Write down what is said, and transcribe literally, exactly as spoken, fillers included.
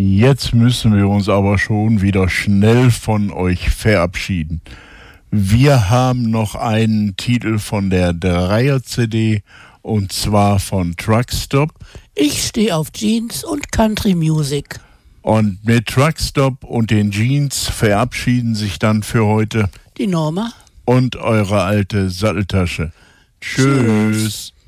Jetzt müssen wir uns aber schon wieder schnell von euch verabschieden. Wir haben noch einen Titel von der Dreier-C D und zwar von Truckstop. Ich stehe auf Jeans und Country Music. Und mit Truckstop und den Jeans verabschieden sich dann für heute die Norma und eure alte Satteltasche. Tschüss. Tschüss.